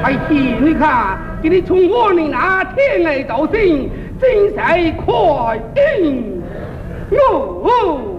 哎弟，你看，给你从我的那天来造成，真是快应哦。